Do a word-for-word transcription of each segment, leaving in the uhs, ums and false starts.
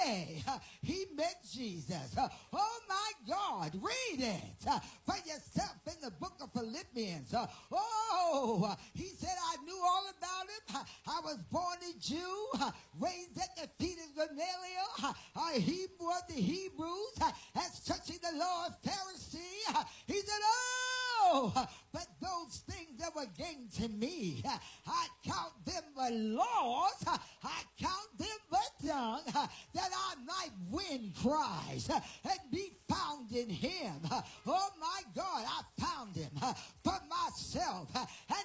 day he met Jesus. Oh my God, read it for yourself in the book of Philippians. Oh, he said, I knew all about him. I was born a Jew, raised at the feet of Gamaliel, a Hebrew of the Hebrews, as touching the law of Pharisee. He said, oh, but those things that were gained to me, I count them but loss. I count them but dung, that I might win Christ and be found in him. Oh my God, I found him for myself. And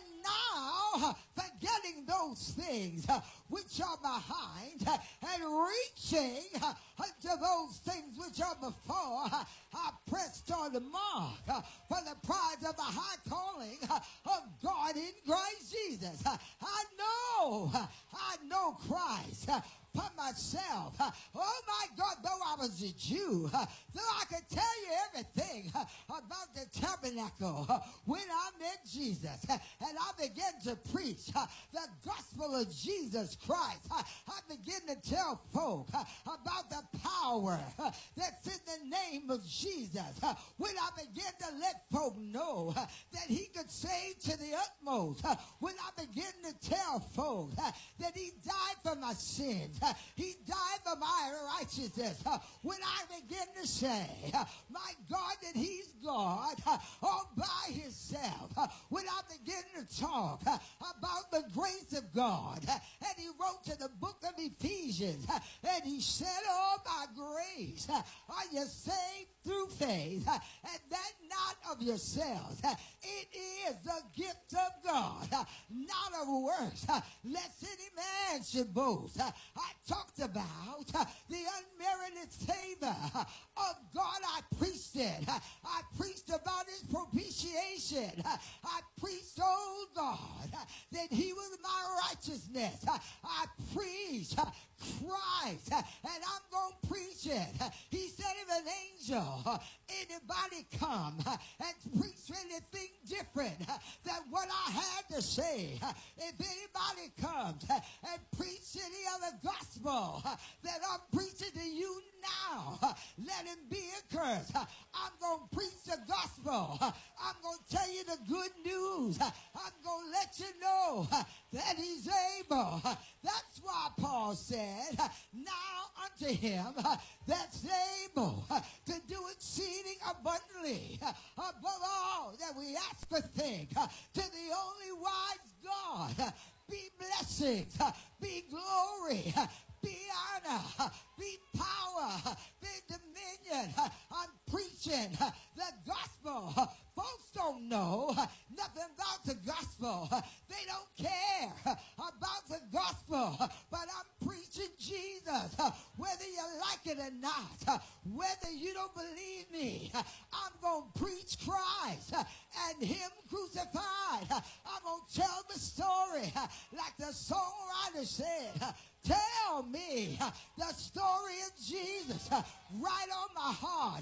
now, forgetting those things which are behind and reaching unto those things which are before, I pressed on the mark for the prize of the high calling of God in Christ Jesus. I know, I know Christ for myself. Oh my God, though I was a Jew, though I could tell you everything about the tabernacle when I met Jesus and I began to preach the gospel of Jesus Christ, I began to tell folk about the power that's in the name of Jesus. When I began to let folk know that he could save to the utmost, when I began to tell folk that he died for my sins, he died for my righteousness, when I begin to say, my God, that he's God all by himself, when I begin to talk about the grace of God, and he wrote to the book of Ephesians, and he said, oh, by grace are you saved through faith, and that not of yourselves. It is the gift of God, not of works, lest any man should boast. I talked about the unmerited favor of God. I preached it. I preached about his propitiation. I preached, oh God, that he was my righteousness. I preached Christ, and I'm going to preach it. He said, if an angel, anybody come and preach anything different than what I had to say, if anybody comes and preach any other gospel that I'm preaching to you now, let him be accursed. I'm going to preach the gospel. I'm going to tell you the good news. I'm going to let you know that he's able. That's why Paul said, now unto him that's able to do exceeding abundantly above all that we ask or think, to the only wise God, be blessings, be glory, be honor, be power, be dominion. I'm preaching the gospel. Folks don't know nothing about the gospel. They don't care about the gospel. But I'm preaching Jesus. Whether you like it or not, whether you don't believe me, I'm going to preach Christ and him crucified. I'm going to tell the story like the songwriter said. Tell me the story of Jesus right on my heart.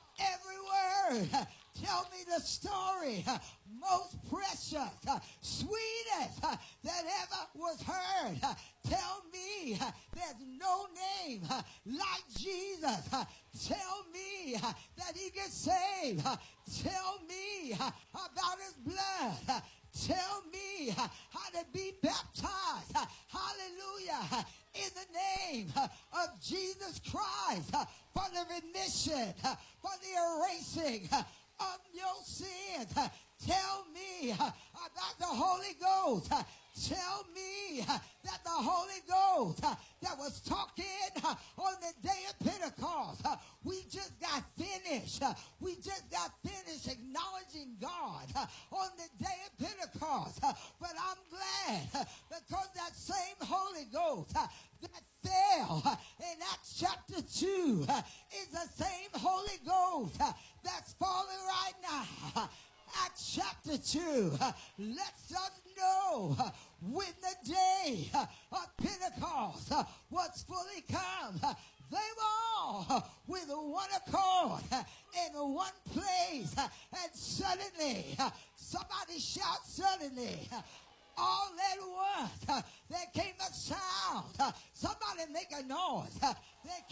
Every word. Tell me the story most precious, sweetest that ever was heard. Tell me there's no name like Jesus. Tell me that he can save. Tell me about his blood. Tell me how to be baptized. Hallelujah. In the name of Jesus Christ, for the remission, for the erasing of your sins. Tell me about the Holy Ghost. Tell me that the Holy Ghost that was talking on the day of Pentecost, we just got finished. We just got finished acknowledging God on the day of Pentecost. But I'm glad because that same Holy Ghost that fell in Acts chapter two is the same Holy Ghost that's falling right now. Acts chapter two lets us know when the day of Pentecost was fully come, they were all with one accord in one place, and suddenly, somebody shout suddenly, all at once, there came a sound. Somebody make a noise. There